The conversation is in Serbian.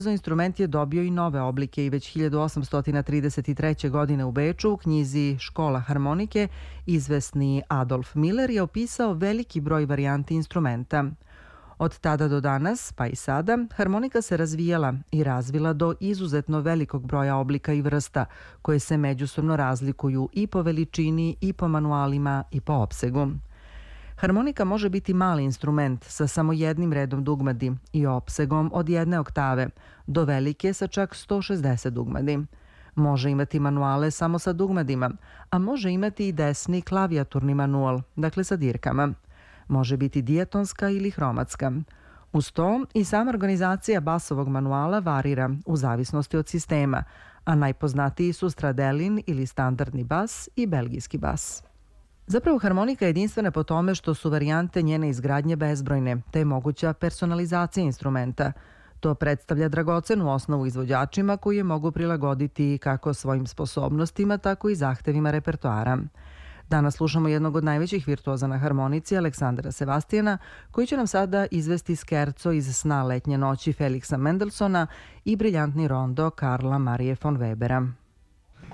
Instrument je dobio i nove oblike i već 1833. godine u Beču u knjizi Škola harmonike izvesni Adolf Miller je opisao veliki broj varijanti instrumenta. Od tada do danas, pa i sada, harmonika se razvijala i razvila do izuzetno velikog broja oblika i vrsta, koje se međusobno razlikuju i po veličini, i po manualima, i po opsegu. Harmonika može biti mali instrument sa samo jednim redom dugmadi i opsegom od 1 oktave, do velike sa čak 160 dugmadi. Može imati manuale samo sa dugmadima, a može imati i desni klavijaturni manual, dakle sa dirkama. Može biti dijatonska ili hromatska. Uz to i sama organizacija basovog manuala varira u zavisnosti od sistema, a najpoznatiji su Stradelin ili standardni bas i belgijski bas. Zapravo, harmonika je jedinstvena po tome što su varijante njene izgradnje bezbrojne, te je moguća personalizacija instrumenta. To predstavlja dragocenu osnovu izvođačima koji je mogu prilagoditi kako svojim sposobnostima, tako i zahtevima repertoara. Danas slušamo jednog od najvećih virtuoza na harmonici, Aleksandra Sevastijana, koji će nam sada izvesti skerco iz Sna letnje noći Feliksa Mendelsona i briljantni rondo Karla Marije von Webera.